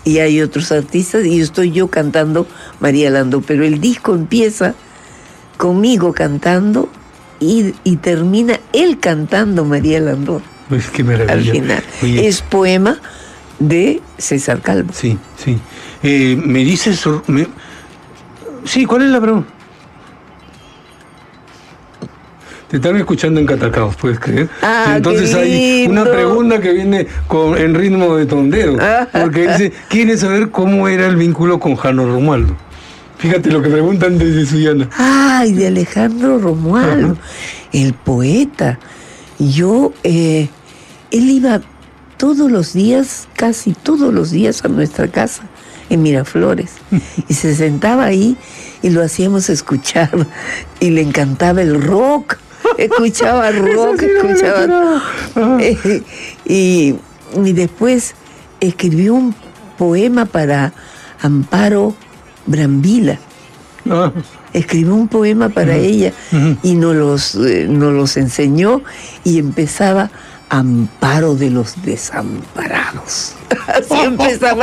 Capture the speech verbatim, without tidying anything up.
y hay otros artistas, y estoy yo cantando María Landó, pero el disco empieza conmigo cantando y, y termina él cantando María Landó. Pues qué maravilla. Al final. Oye, es poema de César Calvo. Sí, sí. Eh, me dices... Me... Sí, ¿cuál es la pregunta? Te están escuchando en Catacaos, ¿puedes creer? Ah, entonces hay una pregunta que viene con, en ritmo de tondeo, porque dice, quiere saber cómo era el vínculo con Jano Romualdo. Fíjate lo que preguntan desde Sullana. Ay, de Alejandro Romualdo, uh-huh. El poeta. Yo, eh, él iba todos los días, casi todos los días a nuestra casa, en Miraflores, y se sentaba ahí y lo hacíamos escuchar, y le encantaba el rock. Escuchaba rock, sí escuchaba... No eh, y, y después escribió un poema para Amparo Brambila. Ah. Escribió un poema para uh-huh. ella uh-huh. y nos los, eh, nos los enseñó, y empezaba Amparo de los desamparados. Así empezaba